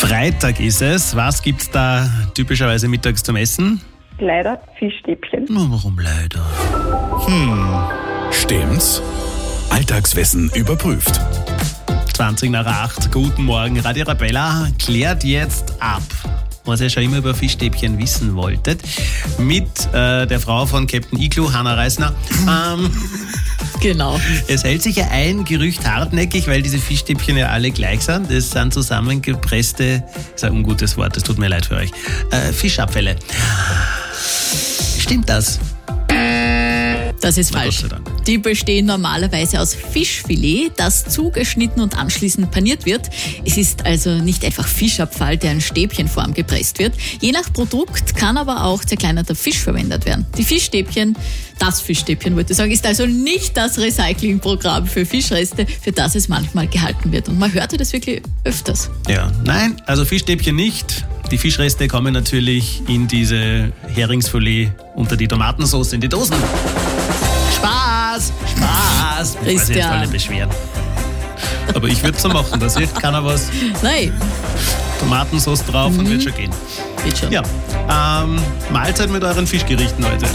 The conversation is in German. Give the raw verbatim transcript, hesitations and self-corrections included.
Freitag ist es. Was gibt's da typischerweise mittags zum Essen? Leider Fischstäbchen. Na, warum leider? Stimmt's? Alltagswissen überprüft. zwanzig nach acht. Guten Morgen. Radio Arabella klärt jetzt ab, was ihr schon immer über Fischstäbchen wissen wolltet. Mit äh, der Frau von Captain Iglu, Hanna Reisner. Ähm, Genau. es hält sich ja ein Gerücht hartnäckig, weil diese Fischstäbchen ja alle gleich sind. Das sind zusammengepresste, das ist ein ungutes Wort, das tut mir leid für euch, äh, Fischabfälle. Stimmt das? Das ist Na, falsch. Gott sei Dank. Die bestehen normalerweise aus Fischfilet, das zugeschnitten und anschließend paniert wird. Es ist also nicht einfach Fischabfall, der in Stäbchenform gepresst wird. Je nach Produkt kann aber auch zerkleinerter Fisch verwendet werden. Die Fischstäbchen, das Fischstäbchen wollte ich sagen, ist also nicht das Recyclingprogramm für Fischreste, für das es manchmal gehalten wird. Und man hörte das wirklich öfters. Ja, nein, also Fischstäbchen nicht. Die Fischreste kommen natürlich in diese Heringsfilet unter die Tomatensauce in die Dosen. Spaß, Spaß. Ich weiß jetzt Christian. alle beschweren. Aber ich würde es so machen, da sieht keiner was. Nein, Tomatensauce drauf und wird schon gehen. geht schon. Ja, ähm, Mahlzeit mit euren Fischgerichten heute.